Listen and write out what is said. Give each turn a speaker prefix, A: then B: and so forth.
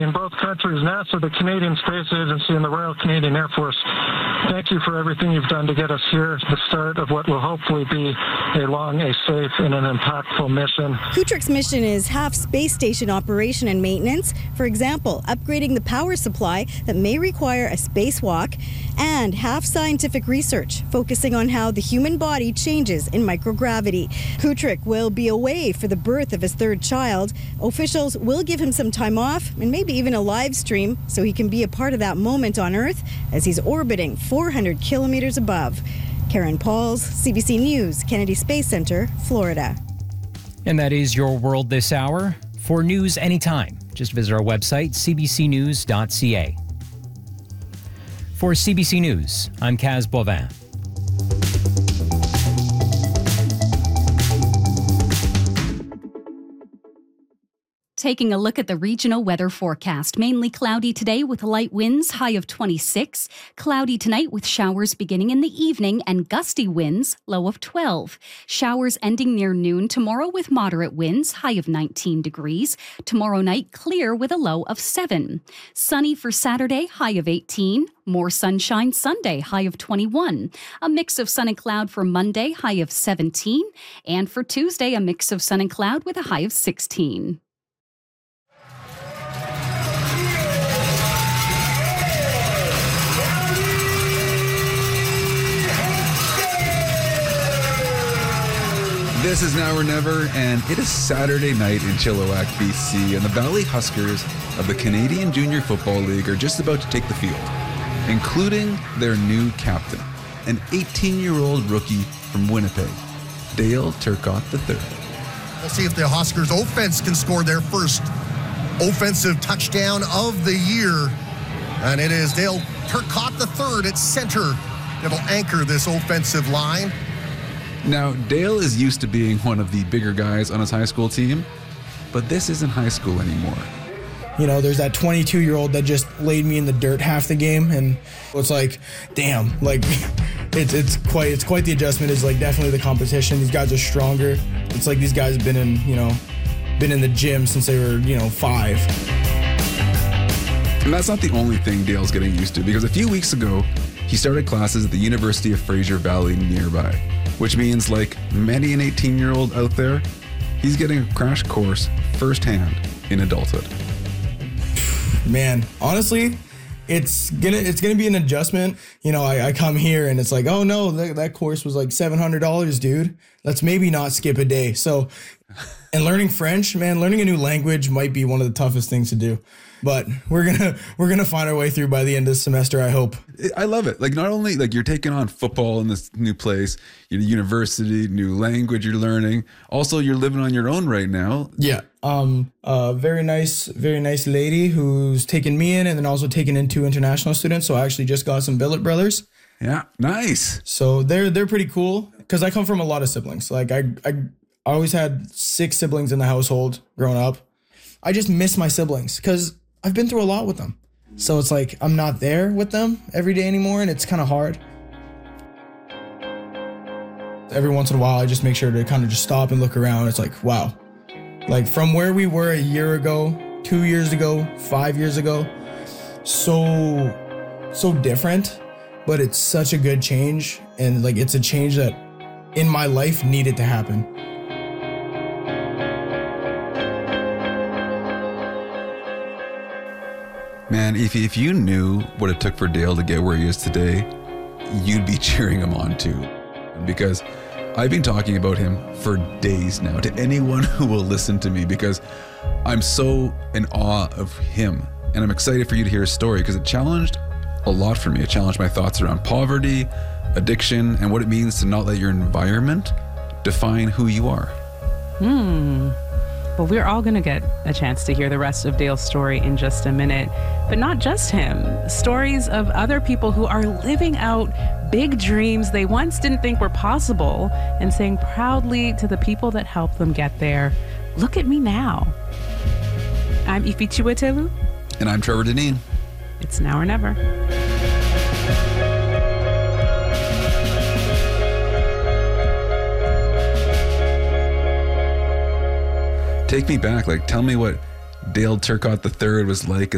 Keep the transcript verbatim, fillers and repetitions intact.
A: In both countries, NASA, the Canadian Space Agency, and the Royal Canadian Air Force, thank you for everything you've done to get us here, the start of what will hopefully be a long, a safe, and an impactful mission.
B: Kutrik's mission is half space station operation and maintenance. For example, upgrading the power supply that may require a spacewalk, and half scientific research, focusing on how the human body changes in microgravity. Kutrik will be away for the birth of his third child. Officials will give him some time off and maybe even a live stream so he can be a part of that moment on Earth as he's orbiting four hundred kilometers above. Karen Pauls, C B C News, Kennedy Space Center, Florida.
C: And that is your world this hour. For news anytime, just visit our website, c b c news dot c a. For C B C News, I'm Kaz Bovin.
D: Taking a look at the regional weather forecast. Mainly cloudy today with light winds, high of twenty-six. Cloudy tonight with showers beginning in the evening and gusty winds, low of twelve. Showers ending near noon tomorrow with moderate winds, high of nineteen degrees. Tomorrow night clear with a low of seven. Sunny for Saturday, high of eighteen. More sunshine Sunday, high of twenty-one. A mix of sun and cloud for Monday, high of seventeen. And for Tuesday, a mix of sun and cloud with a high of sixteen.
E: This is Now or Never, and it is Saturday night in Chilliwack, B C, and the Valley Huskers of the Canadian Junior Football League are just about to take the field, including their new captain, an eighteen-year-old rookie from Winnipeg, Dale Turcotte the third.
F: We'll see if the Huskers offense can score their first offensive touchdown of the year, and it is Dale Turcotte the third at center that will anchor this offensive line.
E: Now, Dale is used to being one of the bigger guys on his high school team, but this isn't high school anymore.
G: You know, there's that twenty-two-year-old that just laid me in the dirt half the game, and it's like, damn, like, it's it's quite it's quite the adjustment. It's like definitely the competition. These guys are stronger. It's like these guys have been in, you know, been in the gym since they were, you know, five.
E: And that's not the only thing Dale's getting used to, because a few weeks ago, he started classes at the University of Fraser Valley nearby, which means, like many an eighteen-year-old out there, he's getting a crash course firsthand in adulthood.
G: Man, honestly, it's gonna it's gonna be an adjustment. You know, I, I come here and it's like, oh no, that, that course was like seven hundred dollars, dude. Let's maybe not skip a day. So, and learning French, man, learning a new language might be one of the toughest things to do. But we're gonna we're gonna find our way through by the end of the semester, I hope.
E: I love it. Like, not only like you're taking on football in this new place, your university, new language you're learning. Also, you're living on your own right now.
G: Yeah. Um. Uh. Very nice. Very nice lady who's taken me in, and then also taken in two international students. So I actually just got some billet brothers.
E: Yeah. Nice.
G: So they're they're pretty cool because I come from a lot of siblings. Like I I always had six siblings in the household growing up. I just miss my siblings because I've been through a lot with them. So it's like I'm not there with them every day anymore, and it's kind of hard. Every once in a while, I just make sure to kind of just stop and look around. It's like, wow. Like from where we were a year ago, two years ago, five years ago, so, so different, but it's such a good change. And like, it's a change that in my life needed to happen.
E: Man, if, if you knew what it took for Dale to get where he is today, you'd be cheering him on too. Because I've been talking about him for days now to anyone who will listen to me, because I'm so in awe of him. And I'm excited for you to hear his story because it challenged a lot for me. It challenged my thoughts around poverty, addiction, and what it means to not let your environment define who you are.
H: Hmm. Well, we're all going to get a chance to hear the rest of Dale's story in just a minute. But not just him. Stories of other people who are living out big dreams they once didn't think were possible and saying proudly to the people that helped them get there, look at me now. I'm Ifi Chiwetelu.
E: And I'm Trevor Deneen.
H: It's Now or Never.
E: Take me back. Like, tell me what Dale Turcotte the third was like